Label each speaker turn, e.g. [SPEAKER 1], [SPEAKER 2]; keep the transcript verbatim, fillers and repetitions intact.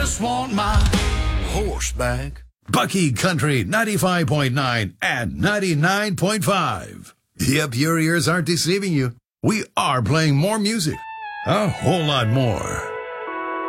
[SPEAKER 1] just want my horse back.
[SPEAKER 2] Bucky Country ninety-five point nine and ninety-nine point five. Yep, your ears aren't deceiving you. We are playing more music. A whole lot more.